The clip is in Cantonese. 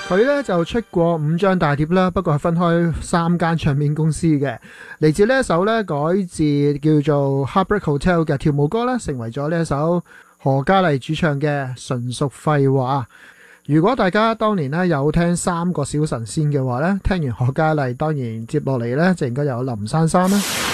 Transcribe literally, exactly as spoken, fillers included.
佢咧就出過五張大碟啦，不過係分開三間唱片公司嘅。嚟自呢一首咧改自叫做 Heartbreak Hotel 嘅跳舞歌啦，成為咗呢一首何嘉麗主唱嘅純屬廢話。如果大家當年咧有聽三個小神仙嘅話咧，聽完何嘉麗，當然接落嚟咧就應該有林珊珊啦。